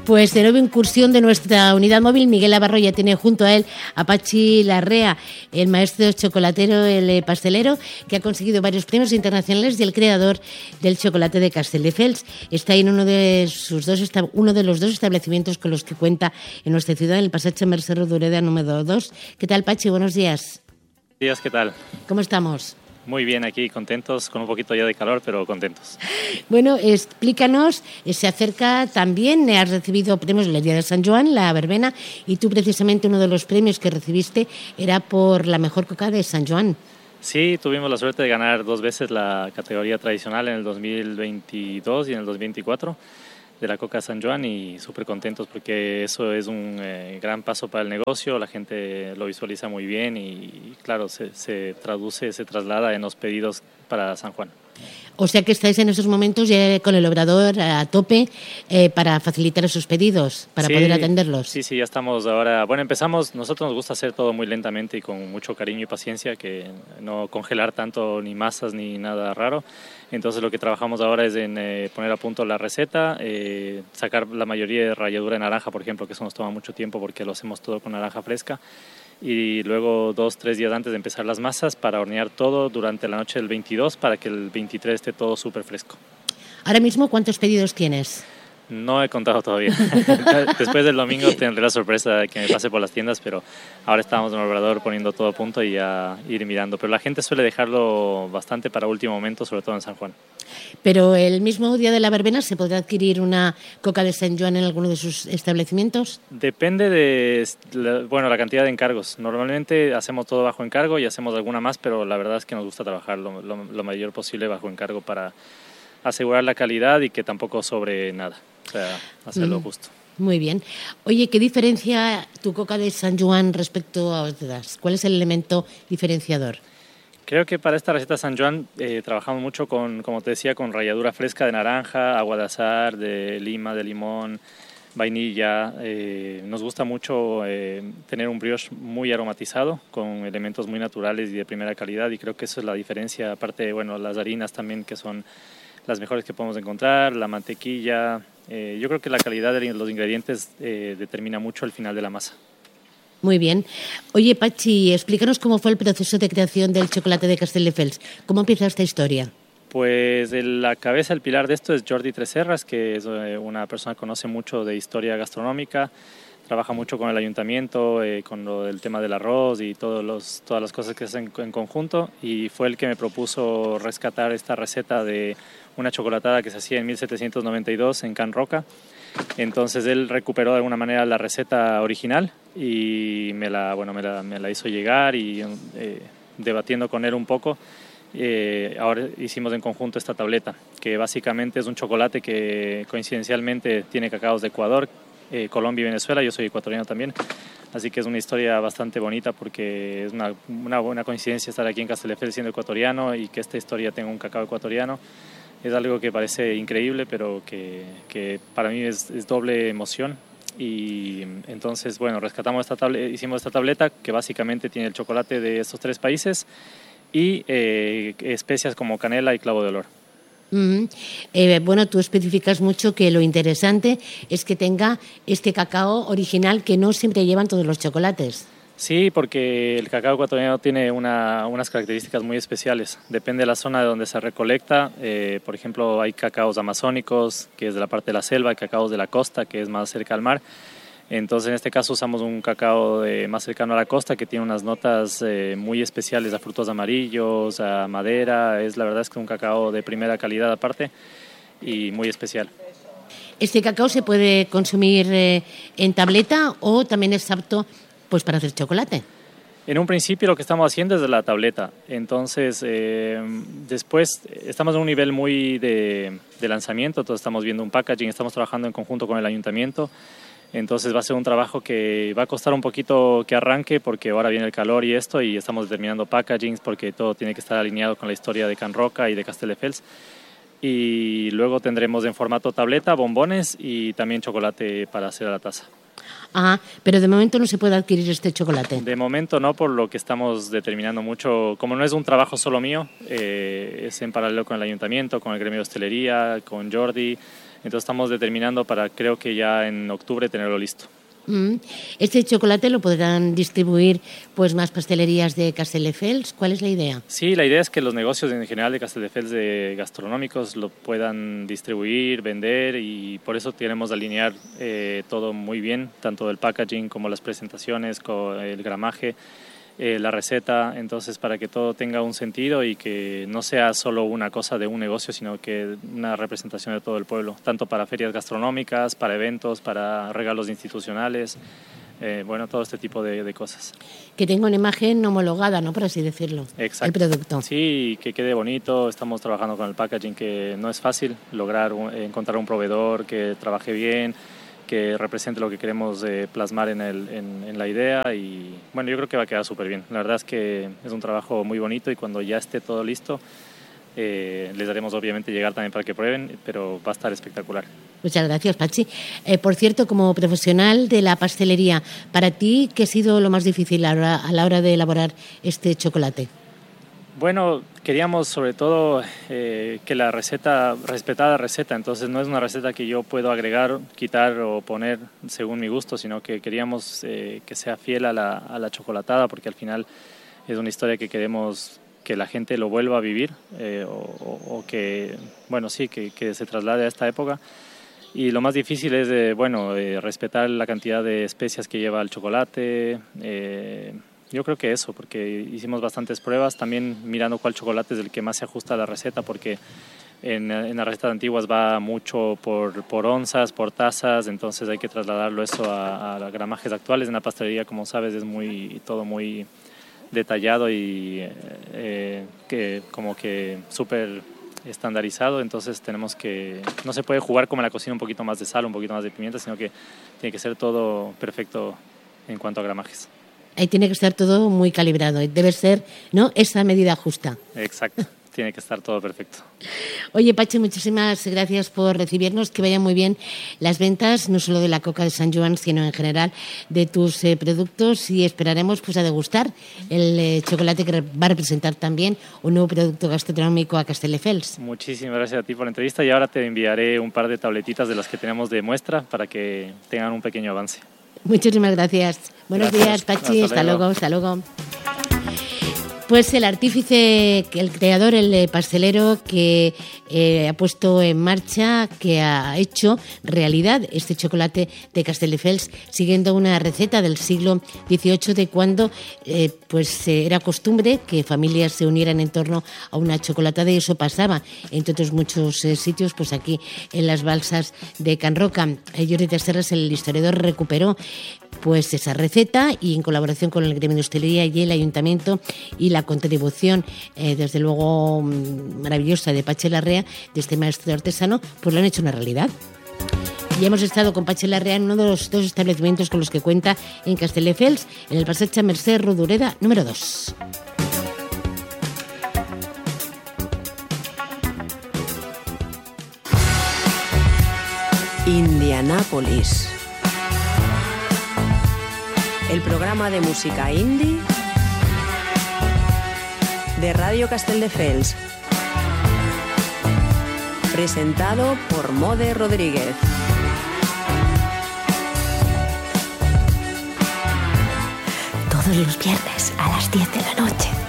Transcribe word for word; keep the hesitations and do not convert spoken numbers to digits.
Pues de nueva incursión de nuestra unidad móvil, Miguel Navarro ya tiene junto a él a Pachi Larrea, el maestro chocolatero, el pastelero, que ha conseguido varios premios internacionales y el creador del chocolate de Castelldefels. Está en uno de sus dos uno de los dos establecimientos con los que cuenta en nuestra ciudad, en el Passeig Mercè Rodoreda número dos. ¿Qué tal, Pachi? Buenos días. Buenos días, ¿qué tal? ¿Cómo estamos? Muy bien, aquí contentos, con un poquito ya de calor, pero contentos. Bueno, explícanos, se acerca también, has recibido premios el Día de San Joan, la verbena, y tú precisamente uno de los premios que recibiste era por la mejor coca de San Joan. Sí, tuvimos la suerte de ganar dos veces la categoría tradicional en el dos mil veintidós y en el dos mil veinticuatro de la Coca San Joan, y súper contentos porque eso es un eh, gran paso para el negocio, la gente lo visualiza muy bien y claro, se, se traduce, se traslada en los pedidos para San Juan. O sea que estáis en estos momentos ya con el obrador a tope eh, para facilitar esos pedidos, para sí, poder atenderlos. Sí, sí, ya estamos ahora. Bueno, empezamos, nosotros nos gusta hacer todo muy lentamente y con mucho cariño y paciencia, que no congelar tanto ni masas ni nada raro. Entonces lo que trabajamos ahora es en eh, poner a punto la receta, eh, sacar la mayoría de ralladura de naranja, por ejemplo, que eso nos toma mucho tiempo porque lo hacemos todo con naranja fresca. Y luego dos, tres días antes de empezar las masas para hornear todo durante la noche del veintidós para que el veintitrés esté todo súper fresco. Ahora mismo, ¿cuántos pedidos tienes? No he contado todavía. Después del domingo tendré la sorpresa de que me pase por las tiendas, pero ahora estamos en el obrador poniendo todo a punto y ya ir mirando. Pero la gente suele dejarlo bastante para último momento, sobre todo en San Juan. Pero el mismo día de la verbena, ¿se podrá adquirir una coca de San Joan en alguno de sus establecimientos? Depende de la, bueno, la cantidad de encargos. Normalmente hacemos todo bajo encargo y hacemos alguna más, pero la verdad es que nos gusta trabajar lo, lo, lo mayor posible bajo encargo para asegurar la calidad y que tampoco sobre nada. O sea, hacerlo mm, justo. Muy bien. Oye, ¿qué diferencia tu coca de San Joan respecto a otras? ¿Cuál es el elemento diferenciador? Creo que para esta receta San Joan eh, trabajamos mucho con, como te decía, con ralladura fresca de naranja, agua de azahar, de lima, de limón, vainilla. Eh, nos gusta mucho eh, tener un brioche muy aromatizado con elementos muy naturales y de primera calidad, y creo que eso es la diferencia. Aparte, bueno, las harinas también, que son las mejores que podemos encontrar, la mantequilla. Eh, yo creo que la calidad de los ingredientes eh, determina mucho el final de la masa. Muy bien. Oye, Pachi, explícanos cómo fue el proceso de creación del chocolate de Castelldefels. ¿Cómo empieza esta historia? Pues la cabeza, el pilar de esto es Jordi Tresserras, que es una persona que conoce mucho de historia gastronómica, trabaja mucho con el ayuntamiento, eh, con lo del tema del arroz y todos los, todas las cosas que hacen en conjunto, y fue el que me propuso rescatar esta receta de una chocolatada que se hacía en mil setecientos noventa y dos en Can Roca. Entonces él recuperó de alguna manera la receta original y me la, bueno, me la, me la hizo llegar, y eh, debatiendo con él un poco, eh, ahora hicimos en conjunto esta tableta, que básicamente es un chocolate que coincidencialmente tiene cacaos de Ecuador, eh, Colombia y Venezuela. Yo soy ecuatoriano también, así que es una historia bastante bonita porque es una, una buena coincidencia estar aquí en Castelldefels siendo ecuatoriano y que esta historia tenga un cacao ecuatoriano. Es algo que parece increíble, pero que, que para mí es, es doble emoción. Y entonces, bueno, rescatamos esta tablet, hicimos esta tableta que básicamente tiene el chocolate de estos tres países y eh, especias como canela y clavo de olor. Mm-hmm. eh, bueno, tú especificas mucho que lo interesante es que tenga este cacao original que no siempre llevan todos los chocolates. Sí, porque el cacao ecuatoriano tiene una, unas características muy especiales. Depende de la zona de donde se recolecta. Eh, por ejemplo, hay cacaos amazónicos, que es de la parte de la selva, y cacaos de la costa, que es más cerca al mar. Entonces, en este caso usamos un cacao de, más cercano a la costa, que tiene unas notas eh, muy especiales a frutos amarillos, a madera. Es, la verdad es que un cacao de primera calidad aparte y muy especial. ¿Este cacao se puede consumir eh, en tableta o también es apto pues para hacer chocolate? En un principio lo que estamos haciendo es de la tableta. Entonces, eh, después estamos en un nivel muy de, de lanzamiento. Entonces estamos viendo un packaging, estamos trabajando en conjunto con el ayuntamiento. Entonces va a ser un trabajo que va a costar un poquito que arranque porque ahora viene el calor y esto, y estamos determinando packagings porque todo tiene que estar alineado con la historia de Can Roca y de Castelldefels. Y luego tendremos en formato tableta, bombones y también chocolate para hacer a la taza. Ajá, pero de momento no se puede adquirir este chocolate. De momento no, por lo que estamos determinando mucho. Como no es un trabajo solo mío, eh, es en paralelo con el ayuntamiento, con el gremio de hostelería, con Jordi. Entonces estamos determinando para, creo que ya en octubre, tenerlo listo. Este chocolate lo podrán distribuir pues más pastelerías de Castelldefels. ¿Cuál es la idea? Sí, la idea es que los negocios en general de Castelldefels de gastronómicos lo puedan distribuir, vender, y por eso queremos alinear eh, todo muy bien, tanto el packaging como las presentaciones, como el gramaje, eh, la receta, entonces para que todo tenga un sentido y que no sea solo una cosa de un negocio, sino que una representación de todo el pueblo, tanto para ferias gastronómicas, para eventos, para regalos institucionales, eh, bueno, todo este tipo de, de cosas. Que tenga una imagen homologada, ¿no?, por así decirlo. Exacto. El producto. Sí, que quede bonito. Estamos trabajando con el packaging, que no es fácil lograr un, encontrar un proveedor que trabaje bien, que represente lo que queremos eh, plasmar en, el, en, en la idea, y bueno, yo creo que va a quedar súper bien. La verdad es que es un trabajo muy bonito, y cuando ya esté todo listo eh, les daremos obviamente llegar también para que prueben, pero va a estar espectacular. Muchas gracias, Pachi. Eh, por cierto, como profesional de la pastelería, para ti, ¿qué ha sido lo más difícil a la hora, a la hora de elaborar este chocolate? Bueno, queríamos sobre todo eh, que la receta, respetar la receta, entonces no es una receta que yo puedo agregar, quitar o poner según mi gusto, sino que queríamos eh, que sea fiel a la, a la chocolatada, porque al final es una historia que queremos que la gente lo vuelva a vivir, eh, o, o, o que, bueno, sí, que, que se traslade a esta época. Y lo más difícil es, eh, bueno, eh, respetar la cantidad de especias que lleva el chocolate. Eh, yo creo que eso, porque hicimos bastantes pruebas, también mirando cuál chocolate es el que más se ajusta a la receta, porque en, en las recetas antiguas va mucho por, por onzas, por tazas, entonces hay que trasladarlo eso a, a gramajes actuales. En la pastelería, como sabes, es muy todo muy detallado y eh, que como que súper estandarizado, entonces tenemos que, no se puede jugar como en la cocina, un poquito más de sal, un poquito más de pimienta, sino que tiene que ser todo perfecto en cuanto a gramajes. Ahí tiene que estar todo muy calibrado, debe ser, ¿no?, esa medida justa. Exacto, tiene que estar todo perfecto. Oye, Pachi, muchísimas gracias por recibirnos, que vayan muy bien las ventas, no solo de la coca de San Joan, sino en general de tus eh, productos, y esperaremos pues a degustar el eh, chocolate que va a representar también un nuevo producto gastronómico a Castelldefels. Muchísimas gracias a ti por la entrevista, y ahora te enviaré un par de tabletitas de las que tenemos de muestra para que tengan un pequeño avance. Muchísimas gracias. Buenos gracias. días, Pachi. Hasta, hasta luego, hasta luego. Pues el artífice, el creador, el pastelero que eh, ha puesto en marcha, que ha hecho realidad este chocolate de Castelldefels, siguiendo una receta del siglo dieciocho, de cuando eh, pues eh, era costumbre que familias se unieran en torno a una chocolatada, y eso pasaba, entre otros muchos eh, sitios, pues aquí en las balsas de Can Roca. Eh, Jordi Tresserras, el historiador, recuperó pues esa receta, y en colaboración con el gremio de hostelería y el ayuntamiento, y la contribución eh, desde luego maravillosa de Pachi Larrea, de este maestro artesano, pues lo han hecho una realidad. Y hemos estado con Pachi Larrea en uno de los dos establecimientos con los que cuenta en Castelldefels, en el Passeig Mercè Rodoreda número dos. Indianápolis, el programa de música indie de Radio Castelldefels, presentado por Mode Rodríguez. Todos los viernes a las diez de la noche.